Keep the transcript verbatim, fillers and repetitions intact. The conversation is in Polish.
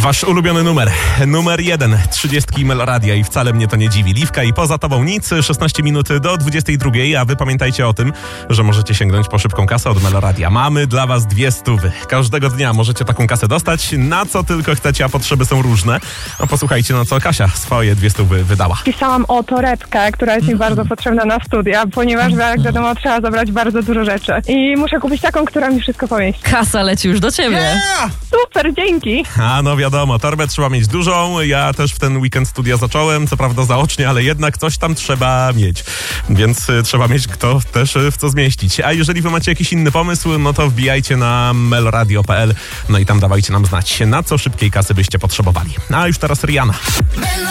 Wasz ulubiony numer, numer jeden, trzydziestki Meloradia i wcale mnie to nie dziwi. Liwka i Poza tobą nic, szesnaście minut do dwudziestej drugiej, a wy pamiętajcie o tym, że możecie sięgnąć po szybką kasę od Meloradia. Mamy dla was dwie stówy. Każdego dnia możecie taką kasę dostać, na co tylko chcecie, a potrzeby są różne. No posłuchajcie, na co Kasia swoje dwie stówy wydała. Pisałam o torebkę, która jest mi bardzo potrzebna na studia, ponieważ jak wiadomo trzeba zabrać bardzo dużo rzeczy. I muszę kupić taką, która mi wszystko pomieści. Kasa leci już do ciebie. Yeah! Super, dzięki. A no wiadomo, torbę trzeba mieć dużą. Ja też w ten weekend studia zacząłem, co prawda zaocznie, ale jednak coś tam trzeba mieć. Więc y, trzeba mieć kto też y, w co zmieścić. A jeżeli wy macie jakiś inny pomysł, no to wbijajcie na meloradio kropka p l, no i tam dawajcie nam znać, na co szybkiej kasy byście potrzebowali. A już teraz Rihanna.